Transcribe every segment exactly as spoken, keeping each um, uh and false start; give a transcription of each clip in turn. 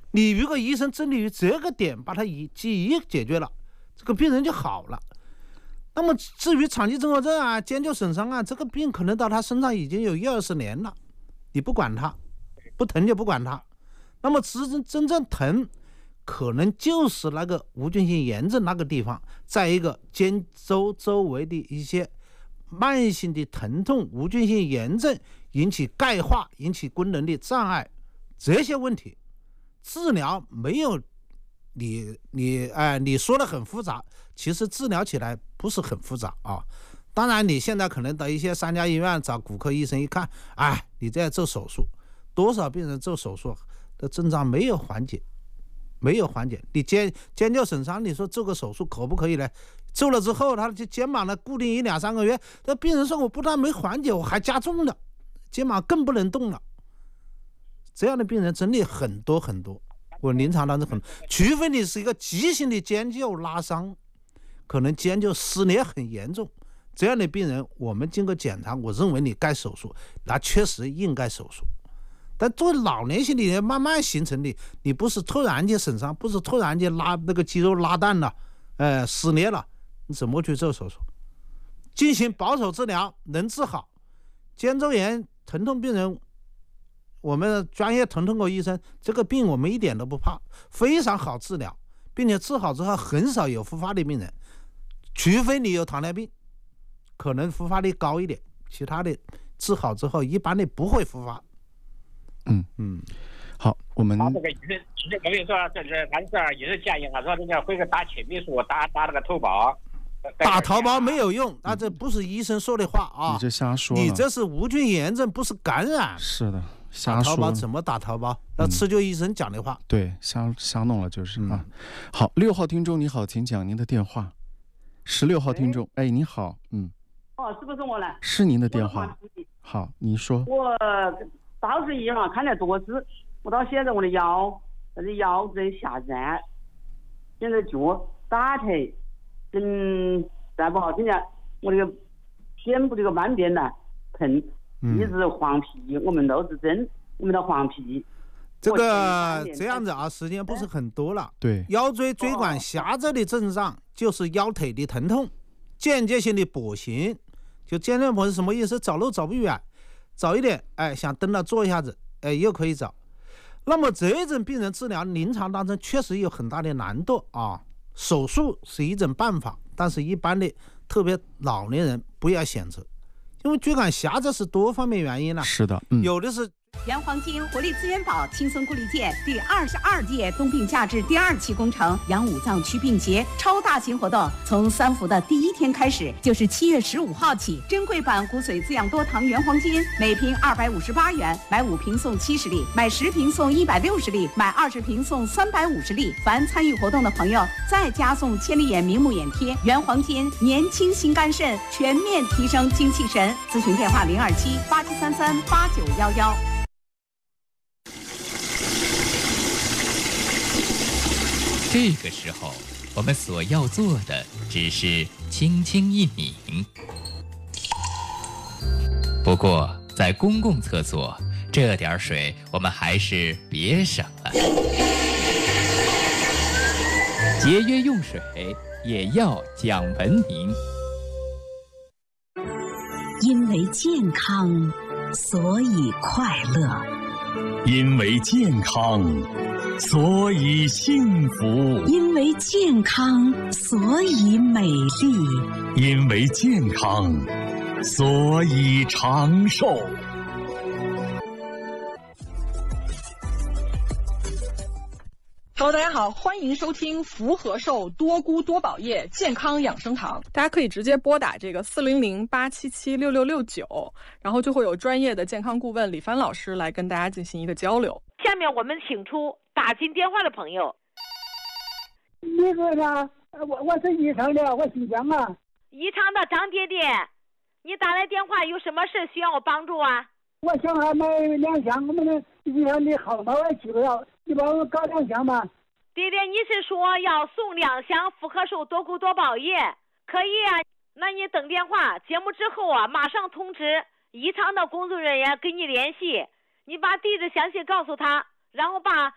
你如果医生针对于这个点把它一记忆解决了，这个病人就好了。那么至于残疾综合症啊、肩旧损伤啊，这个病可能到他身上已经有一二十年了，你不管他，不疼就不管他。那么真真正疼，可能就是那个无菌性炎症那个地方，在一个肩周周围的一些慢性的疼痛、无菌性炎症引起钙化、引起功能的障碍，这些问题治疗没有你你哎、呃、你说的很复杂，其实治疗起来不是很复杂啊。当然你现在可能到一些三甲医院找骨科医生一看，哎，你在做手术，多少病人做手术的症状没有缓解，没有缓解。你肩肩旧损伤，你说做个手术可不可以呢？做了之后，他的肩膀呢固定一两三个月，这病人说我不但没缓解，我还加重了，肩膀更不能动了。这样的病人真的很多很多，我临床当中很，除非你是一个急性的肩旧拉伤，可能肩旧撕裂很严重，这样的病人我们经过检查，我认为你该手术，那确实应该手术。但作为老年性的慢慢形成的，你不是突然间损伤，不是突然间拉那个肌肉拉断了，呃，撕裂了，你怎么去做手术？进行保守治疗能治好。肩周炎疼痛病人，我们专业疼痛科医生，这个病我们一点都不怕，非常好治疗，并且治好之后很少有复发的病人，除非你有糖尿病，可能复发率高一点，其他的治好之后一般的不会复发。 嗯嗯，好，我们他这个医生，医生跟你说，这是他这也是建议，他说人家回去打青霉素，打打那个头孢， 打头孢没有用，那、嗯、这不是医生说的话啊， 你这瞎说， 你这是无菌炎症，不是感染。 是的，瞎说。 打头孢怎么打头孢？那吃就医生讲的话。 嗯、对，瞎瞎弄了就是、 嗯、 啊。好，六号听众你好，请讲您的电话。十六号听众，哎，哎你好，嗯。 哦，是不是我呢？ 是您的电话。好，你说。 我。到时医院看了多次，我到现在我的腰，这个腰在下站，现在脚打腿，跟再不好听点，我这个肩部这个半边呢疼，一直黄皮，我们都是针，我们的黄皮。 这个这样子啊，时间不是很多了。 对， 腰椎椎管狭窄的症状就是腰腿的疼痛，间接性的跛行，就间接跛是什么意思？走路走不远。早一点，哎，想蹬了坐一下子，哎，又可以走。那么这种病人治疗临床当中确实有很大的难度啊。手术是一种办法，但是一般的特别老年人不要选择，因为椎管狭窄是多方面原因了。 是的，嗯、 有的是。 原黄金活力资源宝轻松固力健第二十二届冬病夏治第二期工程养五脏祛病节超大型活动，从三伏的第一天开始，就是七月十五号起，珍贵版骨髓滋养多糖原黄金每瓶二百五十八元，买五瓶送七十粒，买十瓶送一百六十粒，买二十瓶送三百五十粒。凡参与活动的朋友，再加送千里眼明目眼贴。原黄金年轻心肝肾，全面提升精气神。咨询电话零二七八七三三八九幺幺。 这个时候，我们所要做的只是轻轻一抿。不过，在公共厕所，这点水我们还是别省了。节约用水，也要讲文明。 因为健康，所以快乐； 因为健康，所以幸福； 因为健康，所以美丽； 因为健康，所以长寿。 Hello， 大家好，欢迎收听福和寿多菇多宝叶健康养生堂。大家可以直接拨打这个四零零八七七六六六九，然后就会有专业的健康顾问李帆老师来跟大家进行一个交流。 下面我们请出打进电话的朋友。 你说啥？我我是宜昌的，我姓江啊。 宜昌的张爹爹，你打来电话有什么事需要我帮助啊？ 我想还买两箱，我们的宜昌的好马我去不了，你帮我搞两箱吧。 爹爹，你是说要送两箱福和寿多菇多宝叶？可以啊，那你等电话，节目之后啊，马上通知宜昌的工作人员跟你联系，你把地址详细告诉他，然后把产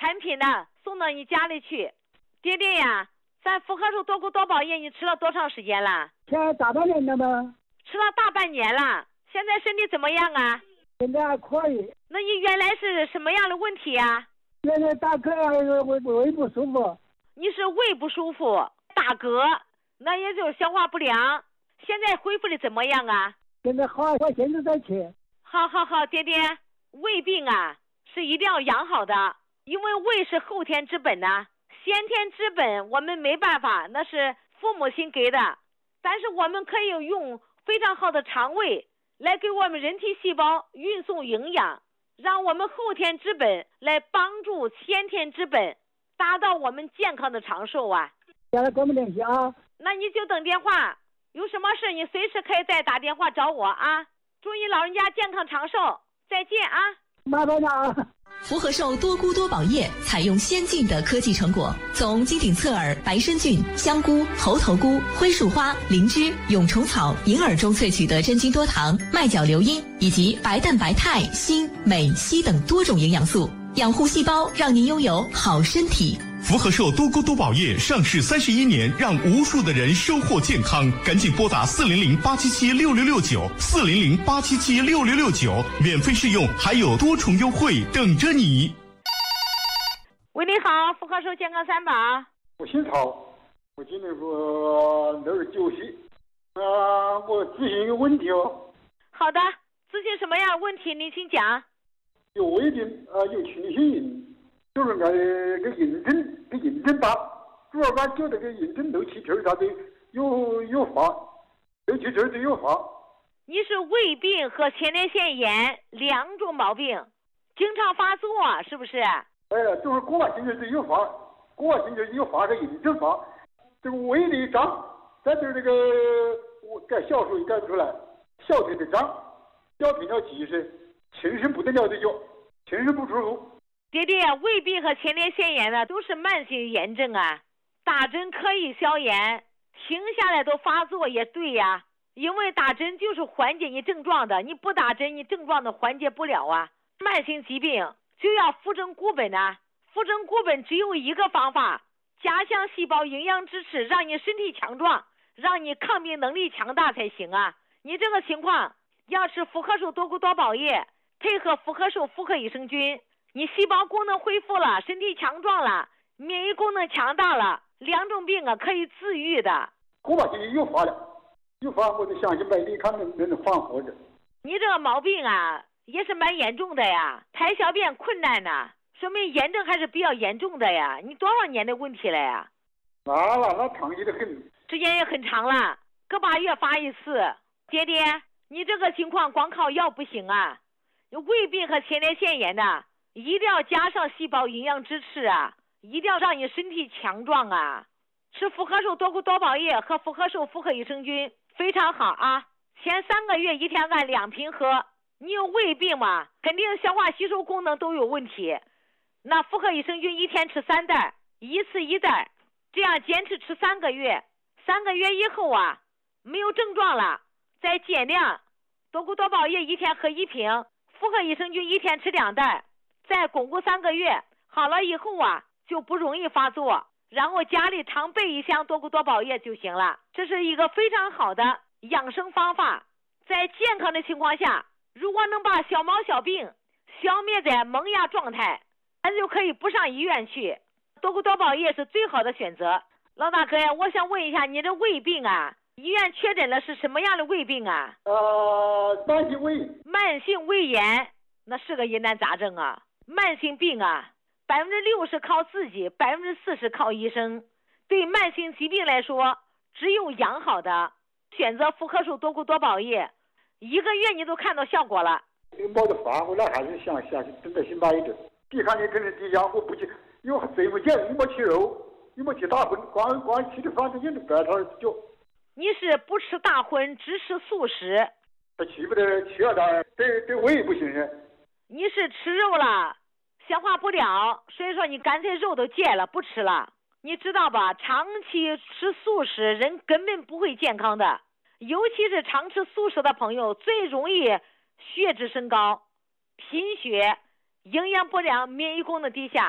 产品呢送到你家里去。爹爹呀，咱福和寿多菇多宝叶你吃了多长时间了？ 现在大半年了吗？ 吃了大半年了。现在身体怎么样啊？ 现在还可以。 那你原来是什么样的问题啊？ 原来打嗝啊，胃胃不舒服。 你是胃不舒服，打嗝，那也就是消化不良。现在恢复的怎么样啊？ 现在好，我现在在吃。 好好好，爹爹，胃病啊是一定要养好的，因为胃是后天之本呐、啊，先天之本我们没办法，那是父母亲给的，但是我们可以用非常好的肠胃来给我们人体细胞运送营养，让我们后天之本来帮助先天之本，达到我们健康的长寿啊。 现在跟我们联系啊。 那你就等电话，有什么事你随时可以再打电话找我啊。祝你老人家健康长寿，再见啊。 麻烦了啊。 福和寿多菇多宝叶采用先进的科技成果，从金顶侧耳、白参菌、香菇、猴头菇、灰树花、灵芝、蛹虫草、银耳中萃取的真菌多糖、麦角硫因以及白蛋白肽、锌、镁、硒等多种营养素，养护细胞，让您拥有好身体。 福和寿多菇多宝叶上市三十一年，让无数的人收获健康。赶紧拨打四零零八七七六六六九四零零八七七六六六九，免费试用，还有多重优惠等着你。 喂，你好，福和寿健康三宝。 我姓曹，我今年不六十九岁，啊，我咨询一个问题哦。 好的，咨询什么样的问题？您请讲。 有胃病啊，有前列腺炎。就是俺个炎症，个炎症大，主要俺就这个炎症六七天啥的又又发，六七天的又发。 你是胃病和前列腺炎两种毛病，经常发作是不是？ 哎，就是过完星期就又发，过完星期又发个炎症发，这个胃里胀，再就是这个我改小数也改不出来，小腿的胀，小腿要急是，全身不得了的叫，全身不舒服。 爹爹，胃病和前列腺炎呢都是慢性炎症啊，打针可以消炎，停下来都发作也对呀，因为打针就是缓解你症状的，你不打针你症状的缓解不了啊。慢性疾病就要扶正固本啊，扶正固本只有一个方法，加强细胞营养支持，让你身体强壮，让你抗病能力强大才行啊。你这个情况要吃福和寿多菇多宝叶，配合福和寿复合益生菌，你细胞功能恢复了，身体强壮了，免疫功能强大了，两种病啊可以治愈的。 过把星期又发了，又发，我就想去买力看能能缓和着。 你这个毛病啊也是蛮严重的呀，排小便困难呐，说明炎症还是比较严重的呀。你多少年的问题了呀？ 那那那长期的很， 时间也很长了，个把月发一次。爹爹，你这个情况光靠药不行啊，胃病和前列腺炎的。一定要加上细胞营养支持啊，一定要让你身体强壮啊。吃福和寿多菇多宝叶和福和寿复合益生菌非常好啊，前三个月一天按两瓶喝。你有胃病嘛，肯定消化吸收功能都有问题，那复合益生菌一天吃三袋，一次一袋，这样坚持吃三个月，三个月以后啊没有症状了再减量，多菇多宝叶一天喝一瓶，复合益生菌一天吃两袋，再巩固三个月，好了以后啊就不容易发作，然后家里常备一箱多菇多宝叶就行了。这是一个非常好的养生方法，在健康的情况下，如果能把小毛小病消灭在萌芽状态，咱就可以不上医院去，多菇多宝叶是最好的选择。老大哥呀，我想问一下，你这胃病啊，医院确诊了是什么样的胃病啊？ 呃，慢性胃慢性胃炎，那是个疑难杂症啊。慢性病啊，百分之六十靠自己，百分之四十靠医生。对慢性疾病来说，只有养好的，选择福和寿多菇多宝叶，一个月你都看到效果了。 没得法，我那还是想下去等到辛巴一点。抵抗力真的低下，我不去，又贼不见，又没吃肉，又没吃大荤，光光吃的饭就硬的白汤就。 你是不吃大荤，只吃素食。 他吃不得，吃了点，对对胃不行啊。 你是吃肉了，消化不了，所以说你干脆肉都戒了，不吃了。你知道吧？长期吃素食，人根本不会健康的。尤其是常吃素食的朋友，最容易血脂升高、贫血、营养不良、免疫功能低下。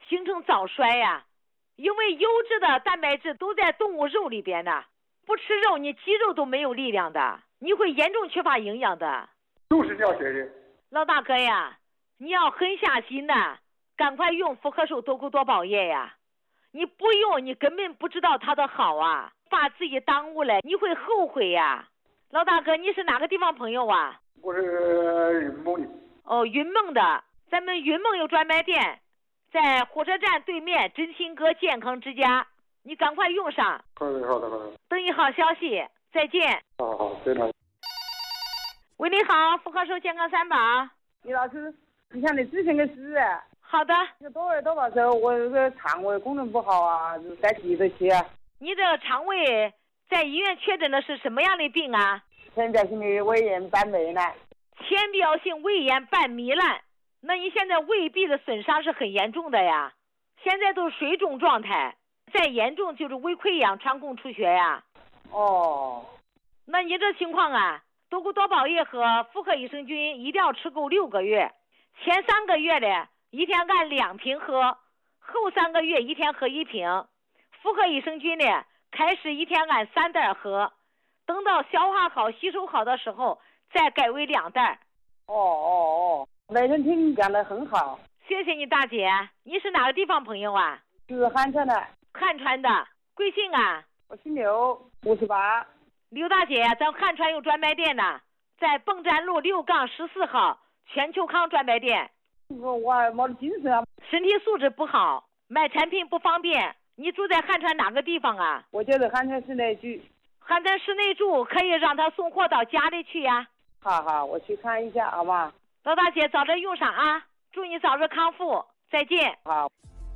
形成早衰呀、啊。因为优质的蛋白质都在动物肉里边呢，不吃肉你肌肉都没有力量的，你会严重缺乏营养的。 就是这样学的。 老大哥呀，你要狠下心呐，赶快用复合寿多菇多宝液呀！你不用，你根本不知道它的好啊，把自己耽误了，你会后悔呀。老大哥，你是哪个地方朋友啊？ 我是云梦的。 哦，云梦的，咱们云梦有专卖店。在火车站对面真心阁健康之家，你赶快用上。 好的，好的，好的。 等一好消息，再见。 好好，再见。 喂，你好，复合寿健康三宝。 李老师，你向你咨询个事。 好的。 这多月多宝时候，我这个肠胃功能不好啊，该记得起啊。 你这个肠胃在医院确诊的是什么样的病啊？ 浅表性的胃炎伴糜烂。 浅表性胃炎伴糜烂。那你现在胃壁的损伤是很严重的呀，现在都水肿状态，再严重就是胃溃疡、穿孔出血呀。 哦， 那你这情况啊，多菇多宝液和复合益生菌一定要吃够六个月，前三个月的一天按两瓶喝，后三个月一天喝一瓶。复合益生菌呢，开始一天按三袋喝，等到消化好、吸收好的时候，再改为两袋。 哦哦哦。没人听你讲的很好， 谢谢你大姐。你是哪个地方朋友啊？ 是汉川的。 汉川的，贵姓啊？ 我姓刘，五十八。 刘大姐，咱汉川有专卖店呢，在蹦站路六杠十四号全球康专卖店。 我我还没得精神啊， 身体素质不好，买产品不方便。你住在汉川哪个地方啊？ 我就在汉川市内住。 汉川市内住，可以让他送货到家里去呀。 好好，我去看一下，好吗？ 老大姐，早点用上啊！祝你早日康复，再见。 好。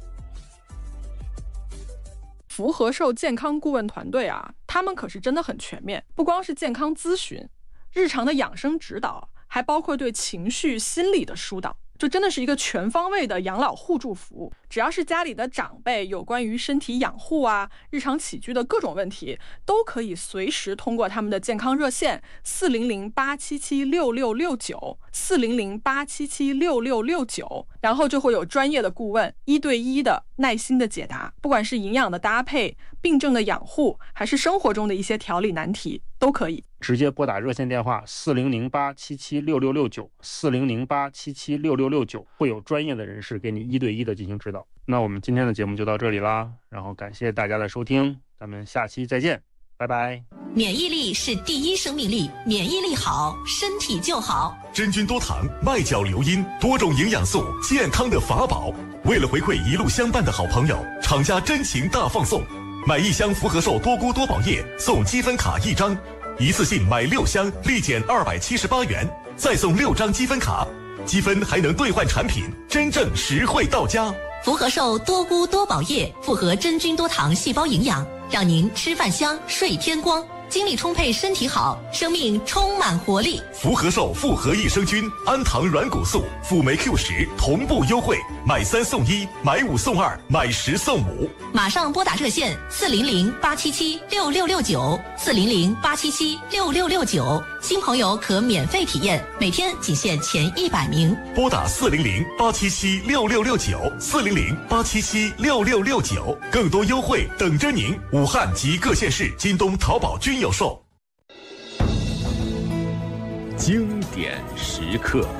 福和寿健康顾问团队啊，他们可是真的很全面，不光是健康咨询，日常的养生指导，还包括对情绪、心理的疏导。这真的是一个全方位的养老互助服务。只要是家里的长辈有关于身体养护啊、日常起居的各种问题，都可以随时通过他们的健康热线四零零八七七六六六九四零零八七七六六六九，然后就会有专业的顾问一对一的耐心的解答，不管是营养的搭配、病症的养护，还是生活中的一些调理难题，都可以直接拨打热线电话四零零八七七六六六九四零零八七七六六六九，会有专业的人士给你一对一的进行指导。那我们今天的节目就到这里啦，然后感谢大家的收听，咱们下期再见，拜拜。 免疫力是第一生命力，免疫力好，身体就好。 真菌多糖、麦角硫因，多种营养素，健康的法宝。为了回馈一路相伴的好朋友，厂家真情大放送，买一箱福和寿多菇多宝液送积分卡一张，一次性买六箱立减二百七十八元，再送六张积分卡，积分还能兑换产品，真正实惠到家。 福和寿多菇多宝液复合真菌多糖细胞营养，让您吃饭香，睡天光，精力充沛，身体好，生命充满活力。 福和寿复合益生菌、氨糖软骨素、辅酶 Q 十同步优惠，买三送一，买五送二，买十送五。 马上拨打热线四零零八七七六六六九四零零八七七六六六九，新朋友可免费体验，每天仅限前一百名。 拨打四零零八七七六六六九四零零八七七六六六九，更多优惠等着您。武汉及各县市京东、淘宝均有售。 经典时刻。